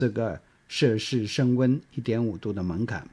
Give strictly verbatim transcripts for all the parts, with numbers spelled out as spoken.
这个摄氏升温 一点五 度的门槛。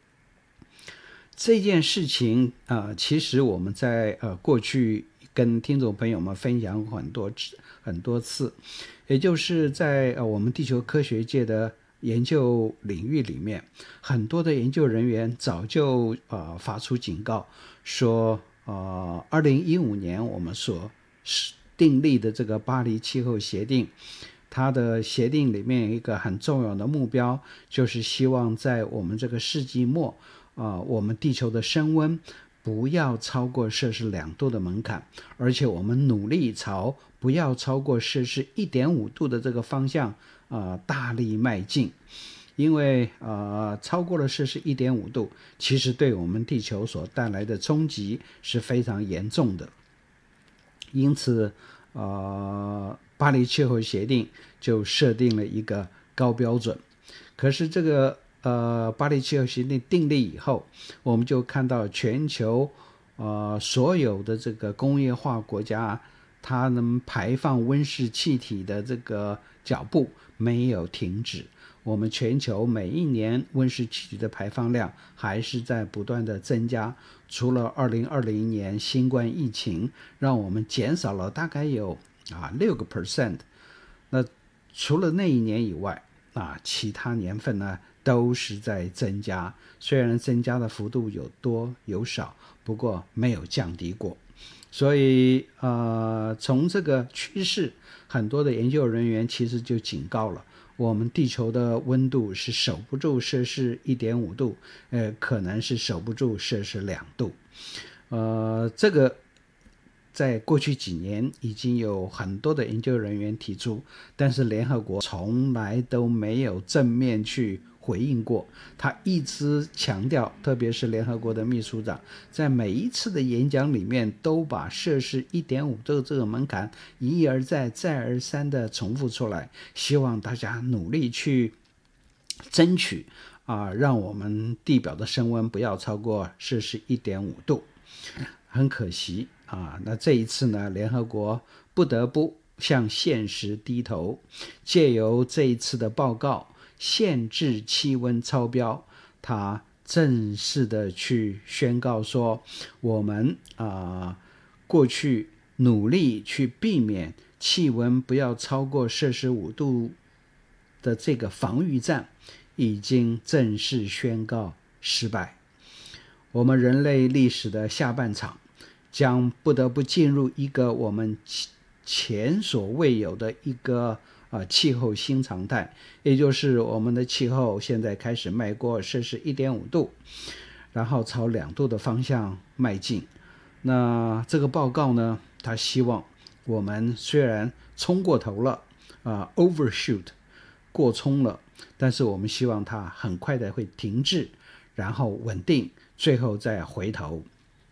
这件事情呃，其实我们在呃过去跟听众朋友们分享很多次很多次，也就是在呃我们地球科学界的研究领域里面，很多的研究人员早就呃发出警告说，呃，二零一五年我们所订立的这个巴黎气候协定，它的协定里面有一个很重要的目标，就是希望在我们这个世纪末，呃，我们地球的升温不要超过摄氏两度的门槛，而且我们努力朝不要超过摄氏 一点五 度的这个方向呃大力迈进。因为呃超过了摄氏 一点五 度，其实对我们地球所带来的冲击是非常严重的。因此呃巴黎气候协定就设定了一个高标准。可是这个呃巴黎气候协定订立以后，我们就看到全球呃所有的这个工业化国家，它能排放温室气体的这个脚步没有停止。我们全球每一年温室气体的排放量还是在不断的增加，除了二零二零年新冠疫情让我们减少了大概有啊六个 percent， 那除了那一年以外啊，其他年份呢都是在增加，虽然增加的幅度有多有少，不过没有降低过。所以呃，从这个趋势，很多的研究人员其实就警告了，我们地球的温度是守不住摄氏 一点五 度，呃，可能是守不住摄氏两度。呃，这个在过去几年已经有很多的研究人员提出，但是联合国从来都没有正面去回应过。他一直强调，特别是联合国的秘书长在每一次的演讲里面都把摄氏 一点五 度这个门槛一而再再而三的重复出来，希望大家努力去争取啊，让我们地表的升温不要超过摄氏 一点五 度。很可惜啊，那这一次呢，联合国不得不向现实低头，借由这一次的报告限制气温超标，它正式的去宣告说，我们啊过去努力去避免气温不要超过摄氏五度的这个防御战已经正式宣告失败。我们人类历史的下半场将不得不进入一个我们前所未有的一个呃气候新常态，也就是我们的气候现在开始迈过摄氏 一点五 度，然后朝两度的方向迈进。那这个报告呢，他希望我们虽然冲过头了呃 overshoot 过冲了，但是我们希望它很快的会停滞，然后稳定，最后再回头。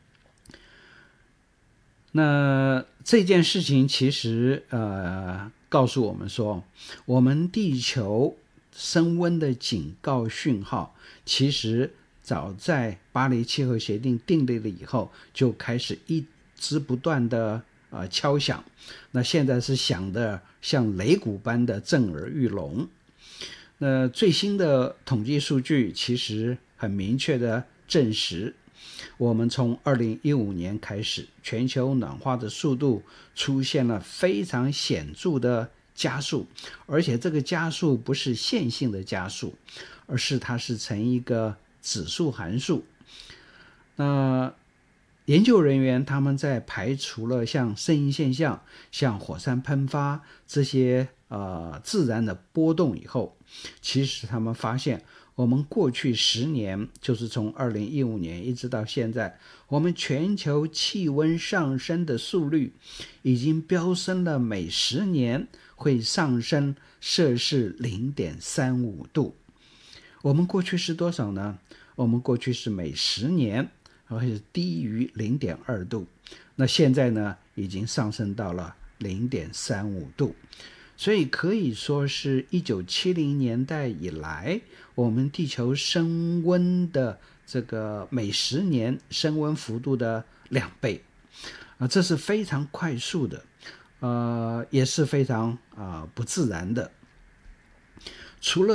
那这件事情其实呃告诉我们说，我们地球升温的警告讯号其实早在巴黎气候协定订立了以后就开始一直不断的呃敲响，那现在是响的像擂鼓般的震耳欲聋。那最新的统计数据其实很明确的证实，我们从二零一五年开始，全球暖化的速度出现了非常显著的加速，而且这个加速不是线性的加速，而是它是呈一个指数函数。那研究人员他们在排除了像声音现象、像火山喷发这些呃自然的波动以后，其实他们发现我们过去十年，就是从二零一五年一直到现在，我们全球气温上升的速率已经飙升了，每十年会上升摄氏 零点三五 度。我们过去是多少呢？我们过去是每十年会低于 零点二 度，那现在呢已经上升到了 零点三五 度。所以可以说是一九七零年代以来，我们地球升温的这个每十年升温幅度的两倍啊，这是非常快速的，呃，也是非常啊、呃、不自然的。除了